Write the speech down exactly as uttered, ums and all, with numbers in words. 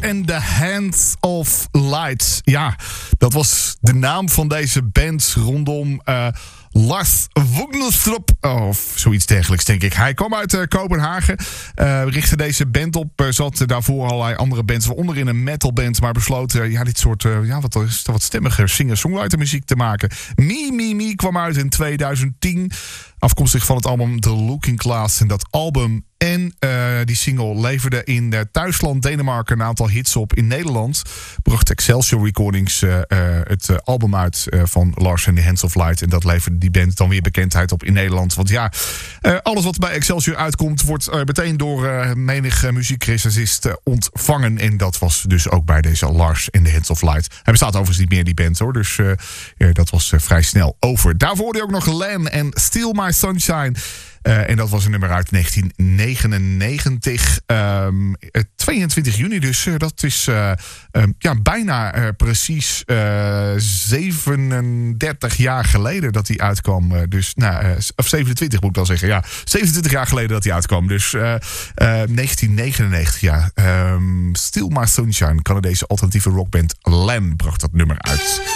and the Hands of Light. Ja, dat was de naam van deze band rondom uh, Lars Woeglenstrup, of zoiets dergelijks, denk ik. Hij kwam uit uh, Kopenhagen, uh, richtte deze band op. Uh, zat daarvoor allerlei andere bands, waaronder in een metalband, maar besloot uh, ja, dit soort uh, ja, wat, wat stemmiger singer-songwriter muziek te maken. Me, Me, Me kwam uit in tweeduizend tien. Afkomstig van het album The Looking Glass. En dat album en uh, die single leverde in uh, thuisland Denemarken een aantal hits op. In Nederland bracht Excelsior Recordings uh, uh, het uh, album uit uh, van Lars and the Hands of Light. En dat leverde die band dan weer bekendheid op in Nederland. Want ja, uh, alles wat bij Excelsior uitkomt wordt uh, meteen door uh, menig uh, muziekrecensist uh, ontvangen. En dat was dus ook bij deze Lars and the Hands of Light. Hij bestaat overigens niet meer, die band, hoor. Dus uh, uh, dat was uh, vrij snel over. Daarvoor hoorde je ook nog Len en Steal My Sunshine. Uh, en dat was een nummer uit negentien negenennegentig. Um, tweeëntwintig juni dus. Uh, dat is uh, um, ja, bijna uh, precies uh, zevenendertig jaar geleden dat hij uitkwam. Uh, dus, nou, uh, of zevenentwintig moet ik wel zeggen. Ja, zevenentwintig jaar geleden dat hij uitkwam. Dus uh, uh, negentien negenennegentig, ja. Um, Steal My Sunshine, Canadese alternatieve rockband Len bracht dat nummer uit.